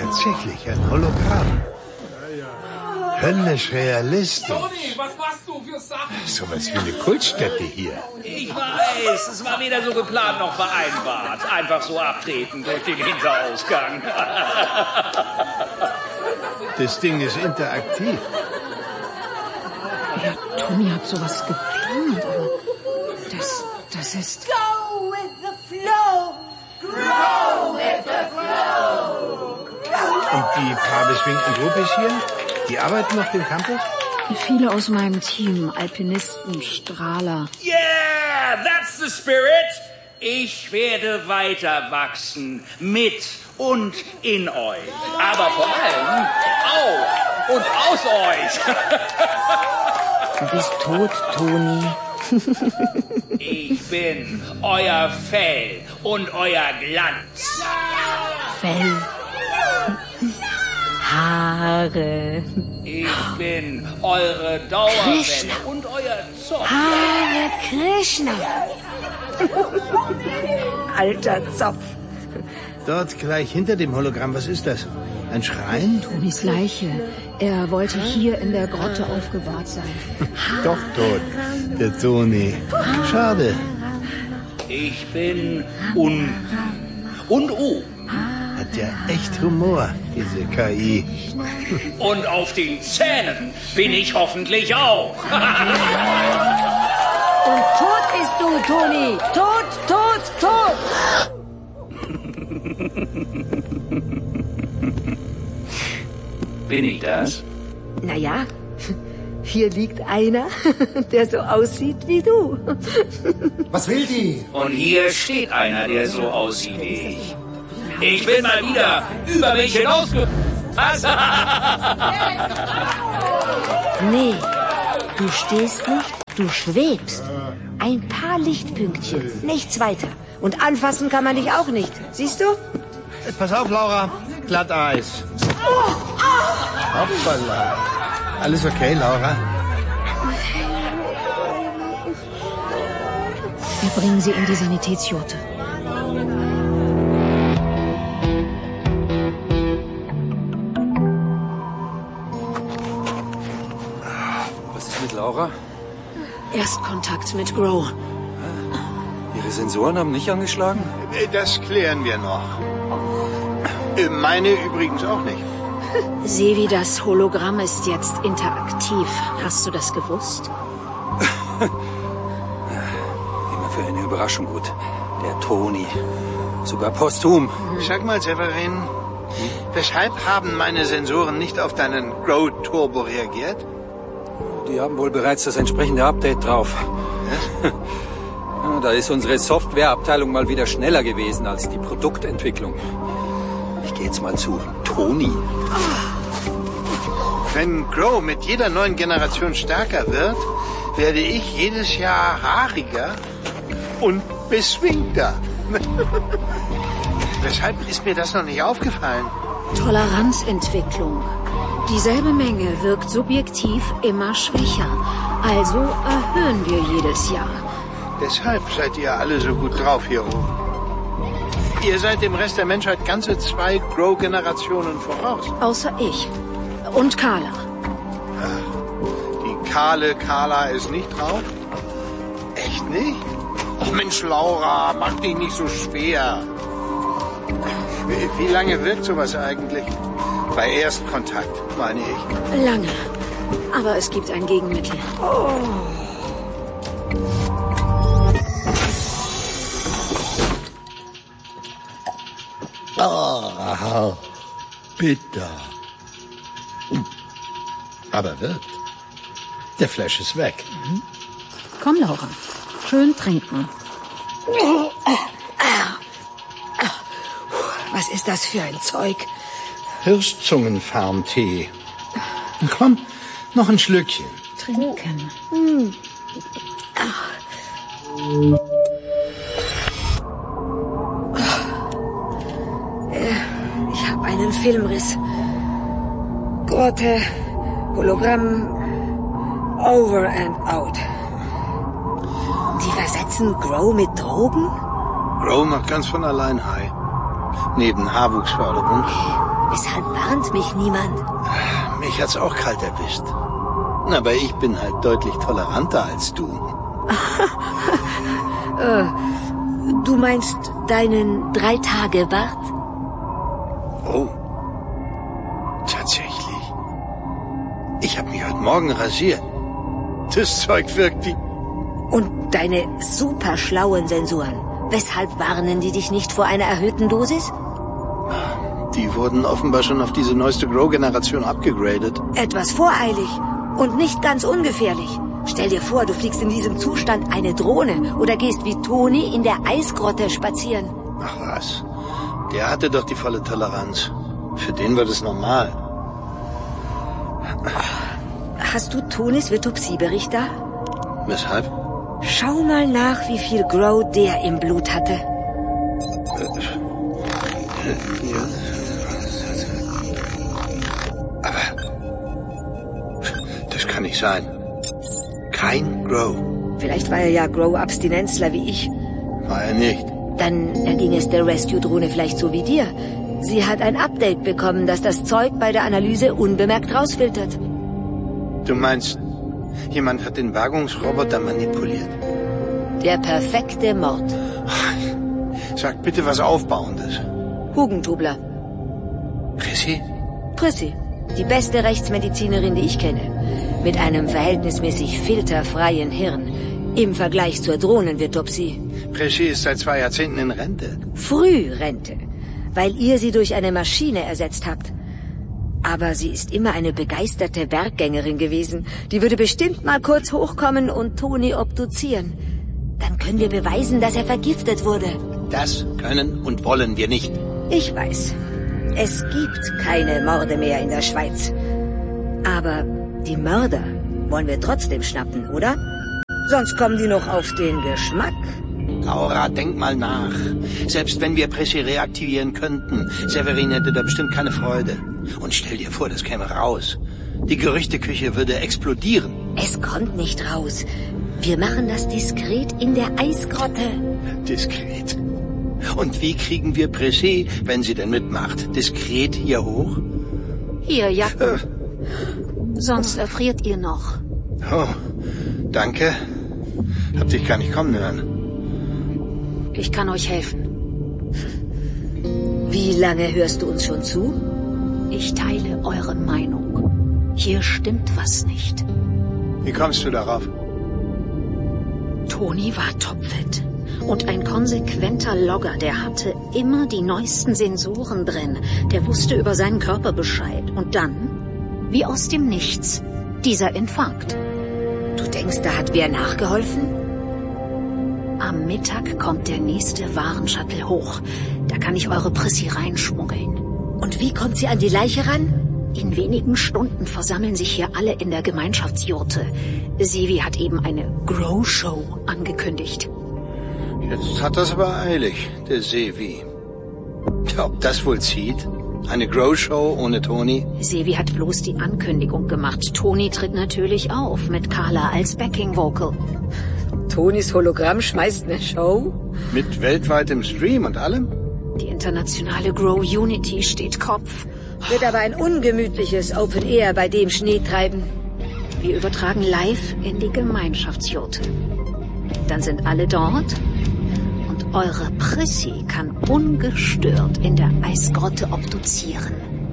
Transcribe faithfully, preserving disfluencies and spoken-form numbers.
Tatsächlich ein Hologramm. Höllisch realistisch. Toni, was machst du für Sachen? So was wie eine Kultstätte hier. Ich weiß, es war weder so geplant noch vereinbart. Einfach so abtreten durch den Hinterausgang. Das Ding ist interaktiv. Ja, Toni hat sowas geplant, aber das, das ist... Go with the flow. Grow with the flow. Und die paar beschwingten Groupies hier, die arbeiten auf dem Campus? Viele aus meinem Team, Alpinisten, Strahler. Yeah, that's the spirit. Ich werde weiter wachsen. Mit und in euch. Aber vor allem auch und aus euch. Du bist tot, Toni. Ich bin euer Fell und euer Glanz. Fell. Haare. Ich bin eure Dauerwelle Krishna. und euer Zopf. Hare Krishna. Alter Zopf. Dort gleich hinter dem Hologramm, was ist das? Ein Schrein? Tonis Leiche. Er wollte hier in der Grotte aufbewahrt sein. Doch tot, der Toni. Schade. Ich bin unten und oben. Hat ja echt Humor, diese K I. Und auf den Zähnen bin ich hoffentlich auch. Und tot bist du, Toni. Tot, tot, tot. Bin ich das? Naja, hier liegt einer, der so aussieht wie du. Was will die? Und hier steht einer, der so aussieht wie ich. Ich bin mal wieder über mich hinausge... Was? Nee, du stehst nicht, du schwebst. Ein paar Lichtpünktchen, nichts weiter. Und anfassen kann man dich auch nicht. Siehst du? Pass auf, Laura. Glatteis. Hoppala. Alles okay, Laura? Wir bringen sie in die Sanitätsjurte. Was ist mit Laura? Erstkontakt mit Grow. Ihre Sensoren haben nicht angeschlagen? Das klären wir noch. Meine übrigens auch nicht. Sevi, das Hologramm ist jetzt interaktiv. Hast du das gewusst? Immer für eine Überraschung gut. Der Toni. Sogar posthum. Sag mal, Severin, weshalb haben meine Sensoren nicht auf deinen Grow-Turbo reagiert? Die haben wohl bereits das entsprechende Update drauf. Ja? Ja, da ist unsere Softwareabteilung mal wieder schneller gewesen als die Produktentwicklung. Ich gehe jetzt mal zu Toni. Wenn Grow mit jeder neuen Generation stärker wird, werde ich jedes Jahr haariger und beschwingter. Weshalb ist mir das noch nicht aufgefallen? Toleranzentwicklung. Dieselbe Menge wirkt subjektiv immer schwächer. Also erhöhen wir jedes Jahr. Deshalb seid ihr alle so gut drauf hier oben. Ihr seid dem Rest der Menschheit ganze zwei Grow-Generationen voraus. Außer ich. Und Carla. Die kahle Carla ist nicht drauf? Echt nicht? Oh Mensch, Laura, mach dich nicht so schwer. Wie, wie lange wirkt sowas eigentlich? Bei Erstkontakt, meine ich. Lange. Aber es gibt ein Gegenmittel. Oh. Ah, bitter. Aber wirkt. Der Flash ist weg. Mhm. Komm, Laura. Schön trinken. Was ist das für ein Zeug? Hirschzungenfarmtee. Komm, noch ein Schlückchen. Trinken. Hm. Ich habe einen Filmriss. Grotte, Hologramm, over and out. Die versetzen Grow mit Drogen? Grow macht ganz von allein high. Neben Haarwuchsförderung Weshalb warnt mich niemand? Mich hat's auch kalt erwischt. Aber ich bin halt deutlich toleranter als du. äh, du meinst deinen Drei-Tage-Bart? Oh. Tatsächlich. Ich habe mich heute Morgen rasiert. Das Zeug wirkt wie... Und deine super schlauen Sensoren. Weshalb warnen die dich nicht vor einer erhöhten Dosis? Die wurden offenbar schon auf diese neueste Grow-Generation abgegradet. Etwas voreilig und nicht ganz ungefährlich. Stell dir vor, du fliegst in diesem Zustand eine Drohne oder gehst wie Toni in der Eisgrotte spazieren. Ach was, der hatte doch die volle Toleranz. Für den war das normal. Hast du Tonis Vitupsiebericht da? Weshalb? Schau mal nach, wie viel Grow der im Blut hatte. Ja. Aber das kann nicht sein. Kein Grow. Vielleicht war er ja Grow-Abstinenzler wie ich. War er nicht. Dann erging es der Rescue-Drohne vielleicht so wie dir. Sie hat ein Update bekommen, das das Zeug bei der Analyse unbemerkt rausfiltert. Du meinst, jemand hat den Bergungsroboter manipuliert? Der perfekte Mord. Sag bitte was Aufbauendes. Hugentobler. Prissy? Prissy. Die beste Rechtsmedizinerin, die ich kenne. Mit einem verhältnismäßig filterfreien Hirn. Im Vergleich zur Drohnenvirtopsie. Prissy ist seit zwei Jahrzehnten in Rente. Frührente. Weil ihr sie durch eine Maschine ersetzt habt. Aber sie ist immer eine begeisterte Berggängerin gewesen. Die würde bestimmt mal kurz hochkommen und Toni obduzieren. Dann können wir beweisen, dass er vergiftet wurde. Das können und wollen wir nicht. Ich weiß. Es gibt keine Morde mehr in der Schweiz. Aber die Mörder wollen wir trotzdem schnappen, oder? Sonst kommen die noch auf den Geschmack. Laura, denk mal nach. Selbst wenn wir Prissy reaktivieren könnten, Severin hätte da bestimmt keine Freude. Und stell dir vor, das käme raus. Die Gerüchteküche würde explodieren. Es kommt nicht raus. Wir machen das diskret in der Eisgrotte. Diskret? Und wie kriegen wir Prissy, wenn sie denn mitmacht, diskret hier hoch? Hier, Jacken. Äh. Sonst erfriert ihr noch. Oh, danke. Hab dich gar nicht kommen hören. Ich kann euch helfen. Wie lange hörst du uns schon zu? Ich teile eure Meinung. Hier stimmt was nicht. Wie kommst du darauf? Toni war topfit. Und ein konsequenter Logger, der hatte immer die neuesten Sensoren drin. Der wusste über seinen Körper Bescheid. Und dann, wie aus dem Nichts, dieser Infarkt. Du denkst, da hat wer nachgeholfen? Am Mittag kommt der nächste Warenshuttle hoch. Da kann ich eure Prissy reinschmuggeln. Und wie kommt sie an die Leiche ran? In wenigen Stunden versammeln sich hier alle in der Gemeinschaftsjurte. Sevi hat eben eine Grow-Show angekündigt. Jetzt hat das aber eilig, der Sevi. Ob das wohl zieht? Eine Grow-Show ohne Toni? Sevi hat bloß die Ankündigung gemacht. Toni tritt natürlich auf, mit Carla als Backing-Vocal. Tonis Hologramm schmeißt eine Show? Mit weltweitem Stream und allem? Die internationale Grow-Unity steht Kopf. Wird aber ein ungemütliches Open Air bei dem Schneetreiben. Wir übertragen live in die Gemeinschaftsjurte. Dann sind alle dort und eure Prissy kann ungestört in der Eisgrotte obduzieren.